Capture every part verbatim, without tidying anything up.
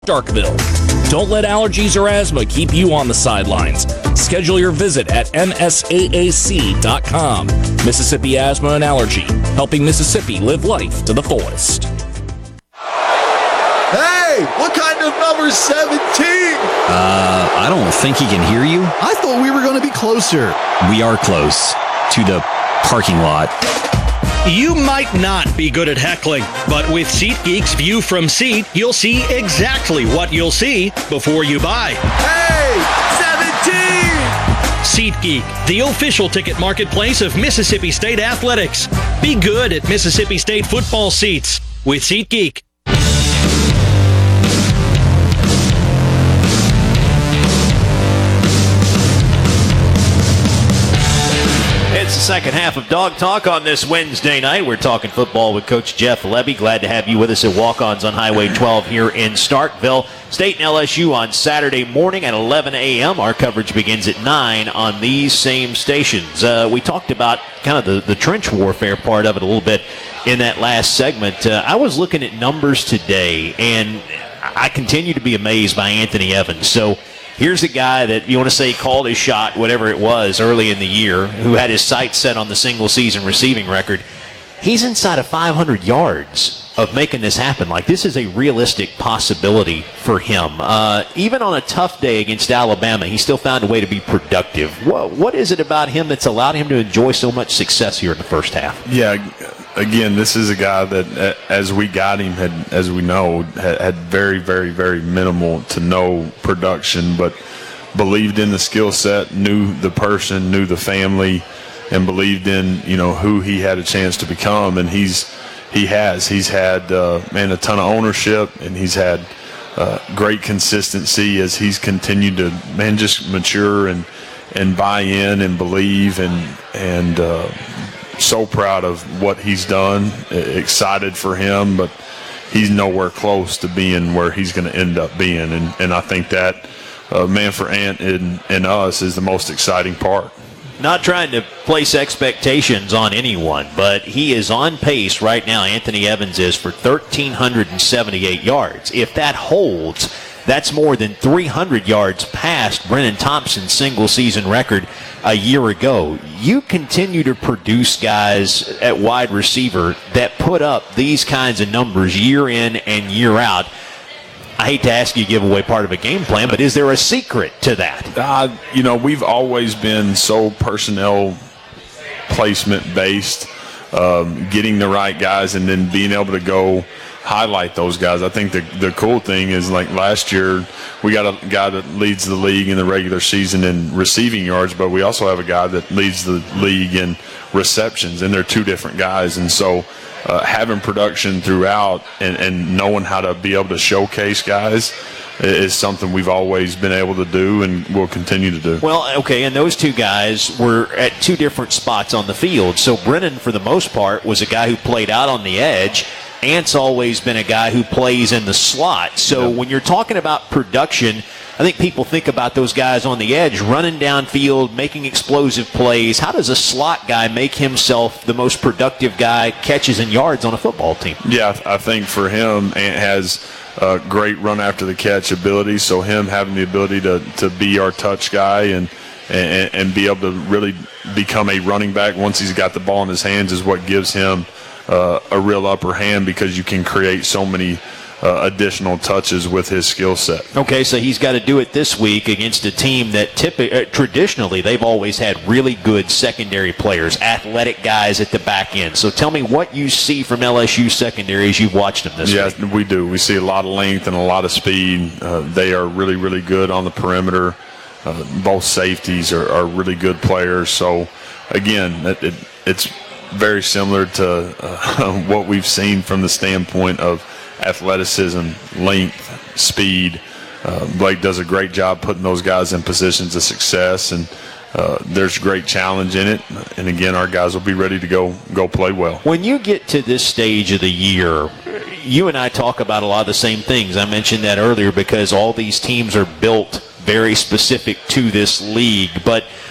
Starkville. Don't let allergies or asthma keep you on the sidelines. Schedule your visit at M S A A C dot com. Mississippi Asthma and Allergy, helping Mississippi live life to the fullest. Hey, what kind of number seventeen? Uh, I don't think he can hear you. I thought we were going to be closer. We are close to the parking lot. You might not be good at heckling, but with SeatGeek's View from Seat, you'll see exactly what you'll see before you buy. Hey, seventeen! SeatGeek, the official ticket marketplace of Mississippi State Athletics. Be good at Mississippi State football seats with SeatGeek. It's the second half of Dog Talk on this Wednesday night. We're talking football with Coach Jeff Lebby. Glad to have you with us at Walk-Ons on Highway twelve here in Starkville. State and L S U on Saturday morning at eleven a.m. Our coverage begins at nine on these same stations. Uh, we talked about kind of the, the trench warfare part of it a little bit in that last segment. Uh, I was looking at numbers today, and I continue to be amazed by Anthony Evans. So here's a guy that you want to say called his shot, whatever it was, early in the year, who had his sights set on the single-season receiving record. He's inside of five hundred yards of making this happen. Like, this is a realistic possibility for him. Uh, even on a tough day against Alabama, he still found a way to be productive. What, what is it about him that's allowed him to enjoy so much success here in the first half? Yeah, again, this is a guy that, as we got him, had, as we know, had, had very, very, very minimal to no production, but believed in the skill set, knew the person, knew the family, and believed in, you know, who he had a chance to become. And he's he has he's had uh, man a ton of ownership, and he's had uh, great consistency as he's continued to man just mature and and buy in and believe, and and uh, so proud of what he's done. Excited for him, but he's nowhere close to being where he's going to end up being. And and I think that uh, man for Ant and, and us is the most exciting part. Not trying to place expectations on anyone, but he is on pace right now, Anthony Evans is, for one thousand three hundred seventy-eight yards. If that holds, that's more than three hundred yards past Brennan Thompson's single-season record a year ago. You continue to produce guys at wide receiver that put up these kinds of numbers year in and year out. I hate to ask you to give away part of a game plan, but is there a secret to that? Uh, you know, we've always been so personnel placement based, um, getting the right guys and then being able to go highlight those guys. I think the the cool thing is, like last year, we got a guy that leads the league in the regular season in receiving yards, but we also have a guy that leads the league in receptions, and they're two different guys. And so uh, having production throughout and, and knowing how to be able to showcase guys is something we've always been able to do and will continue to do. Well, okay, and those two guys were at two different spots on the field. So Brennan, for the most part, was a guy who played out on the edge. Ant's always been a guy who plays in the slot. So yep. when you're talking about production, I think people think about those guys on the edge, running downfield, making explosive plays. How does a slot guy make himself the most productive guy, catches and yards on a football team? Yeah, I think for him, Ant has uh, great run after the catch ability. So him having the ability to, to be our touch guy and, and and be able to really become a running back once he's got the ball in his hands is what gives him uh, a real upper hand, because you can create so many Uh, additional touches with his skill set. Okay, so he's got to do it this week against a team that typically, uh, traditionally, they've always had really good secondary players, athletic guys at the back end. So tell me what you see from L S U secondary as you've watched them this yeah, week. Yeah, we do. We see a lot of length and a lot of speed. Uh, they are really, really good on the perimeter. Uh, both safeties are, are really good players. So, again, it, it, it's very similar to uh, what we've seen from the standpoint of athleticism, length, speed. Uh, Blake does a great job putting those guys in positions of success, and uh, there's great challenge in it. And again, our guys will be ready to go go play well. When you get to this stage of the year, you and I talk about a lot of the same things. I mentioned that earlier because all these teams are built very specific to this league. But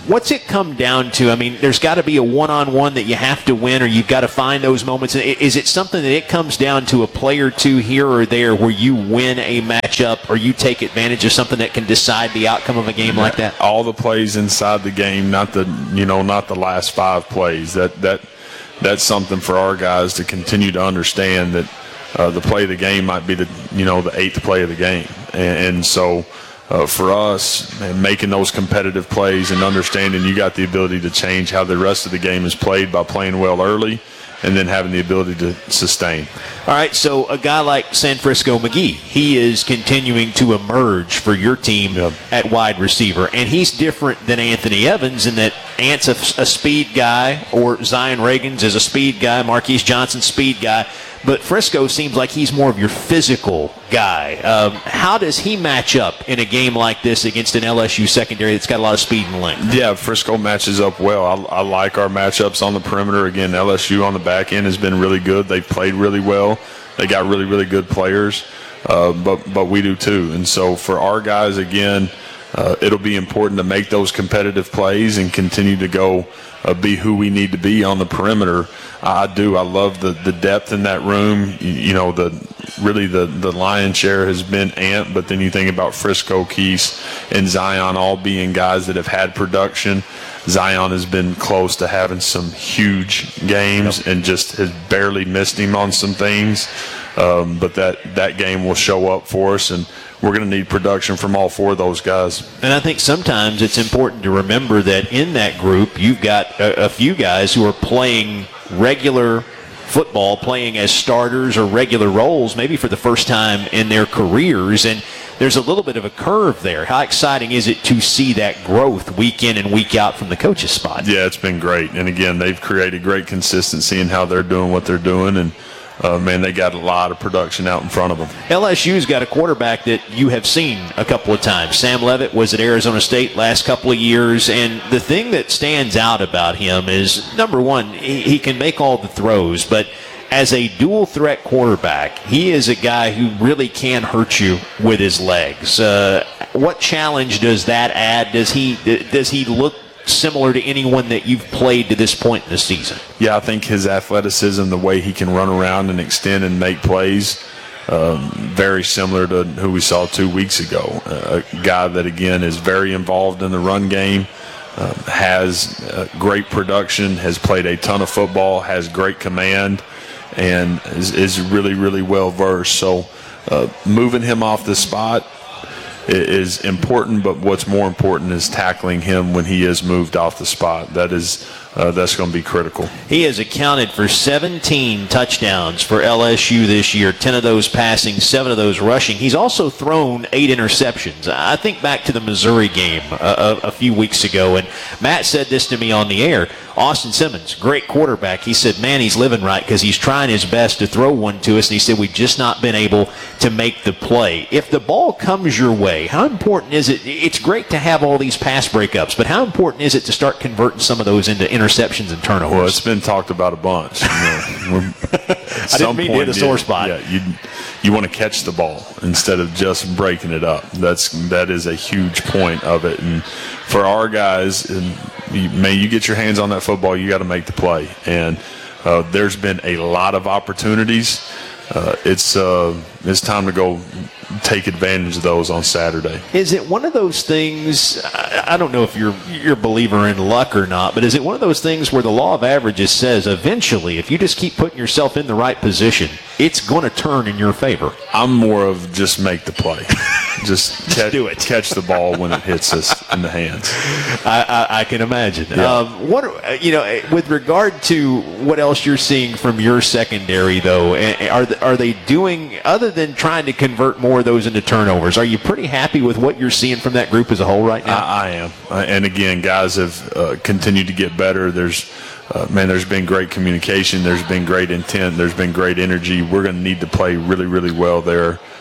what's it come down to? I mean, there's got to be a one-on-one that you have to win, or you've got to find those moments. Is it something that it comes down to a play or two here or there where you win a matchup or you take advantage of something that can decide the outcome of a game like that? All the plays inside the game, not the you know not the last five plays. That that that's something for our guys to continue to understand that uh, the play of the game might be the you know the eighth play of the game, and, and so. Uh, for us, man, making those competitive plays and understanding you got the ability to change how the rest of the game is played by playing well early and then having the ability to sustain. All right, so a guy like San Francisco McGee, he is continuing to emerge for your team yep. at wide receiver, and he's different than Anthony Evans in that Ant's a, a speed guy, or Zion Reagans is a speed guy, Marquise Johnson speed guy. But Frisco seems like he's more of your physical guy. Um, how does he match up in a game like this against an L S U secondary that's got a lot of speed and length? Yeah, Frisco matches up well. I, I like our matchups on the perimeter. Again, L S U on the back end has been really good. They've played really well. They got really, really good players, uh, but but we do too. And so for our guys, again, uh, it'll be important to make those competitive plays and continue to go uh, be who we need to be on the perimeter. I do. I love the, the depth in that room. You, you know, the really the, the lion's share has been Ant, but then you think about Frisco, Keese, and Zion all being guys that have had production. Zion has been close to having some huge games yep. and just has barely missed him on some things. Um, but that, that game will show up for us, and we're going to need production from all four of those guys. And I think sometimes it's important to remember that in that group, you've got a, a few guys who are playing regular football, playing as starters or regular roles, maybe for the first time in their careers. And there's a little bit of a curve there. How exciting is it to see that growth week in and week out from the coach's spot? Yeah, it's been great. And, again, they've created great consistency in how they're doing what they're doing. And, uh, man, they got a lot of production out in front of them. L S U's got a quarterback that you have seen a couple of times. Sam Levitt was at Arizona State last couple of years. And the thing that stands out about him is, number one, he, he can make all the throws, but as a dual-threat quarterback, he is a guy who really can hurt you with his legs. Uh, what challenge does that add? Does he does he look similar to anyone that you've played to this point in the season? Yeah, I think his athleticism, the way he can run around and extend and make plays, um, very similar to who we saw two weeks ago. Uh, a guy that, again, is very involved in the run game, uh, has uh, great production, has played a ton of football, has great command, and is, is really, really well versed. So uh, moving him off the spot is important, but what's more important is tackling him when he is moved off the spot. That is Uh, that's going to be critical. He has accounted for seventeen touchdowns for L S U this year, ten of those passing, seven of those rushing. He's also thrown eight interceptions. I think back to the Missouri game a, a, a few weeks ago, and Matt said this to me on the air. Austin Simmons, great quarterback. He said, man, he's living right because he's trying his best to throw one to us, and he said we've just not been able to make the play. If the ball comes your way, how important is it? It's great to have all these pass breakups, but how important is it to start converting some of those into interceptions and turnovers? Well, it's been talked about a bunch. You know, I didn't mean to hit a sore spot. Yeah, you you want to catch the ball instead of just breaking it up. That's that is a huge point of it. And for our guys, and you, man, you get your hands on that football, you got to make the play. And uh, there's been a lot of opportunities. Uh, it's uh, it's time to go take advantage of those on Saturday. Is it one of those things, I don't know if you're you're a believer in luck or not, but is it one of those things where the law of averages says eventually if you just keep putting yourself in the right position, it's going to turn in your favor? I'm more of just make the play. Just, just catch, do it. Catch the ball when it hits us in the hands. I, I, I can imagine. Yeah. Um, what you know, with regard to what else you're seeing from your secondary, though, are are they doing other than trying to convert more of those into turnovers? Are you pretty happy with what you're seeing from that group as a whole right now? I, I am, and again, guys have uh, continued to get better. There's Uh, man, there's been great communication. There's been great intent. There's been great energy. We're going to need to play really, really well there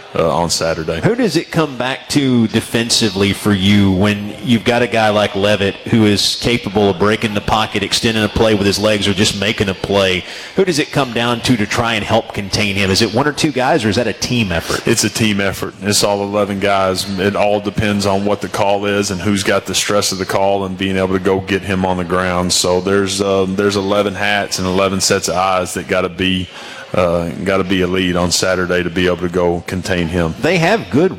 uh, on Saturday. Who does it come back to defensively for you when you've got a guy like Levitt who is capable of breaking the pocket, extending a play with his legs, or just making a play? Who does it come down to to try and help contain him? Is it one or two guys, or is that a team effort? It's a team effort. It's all eleven guys. It all depends on what the call is and who's got the stress of the call and being able to go get him on the ground. So there's uh, there's eleven hats and eleven sets of eyes that got to be uh, got to be a lead on Saturday to be able to go contain him. They have good